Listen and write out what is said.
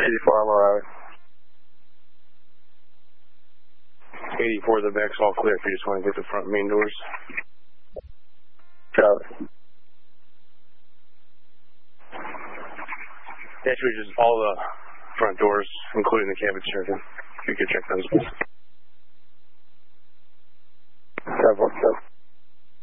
84, I'm arriving. 84, the back's all clear if you just want to get the front main doors. Copy. Actually, just all the front doors, including the cabin chair. You can check those.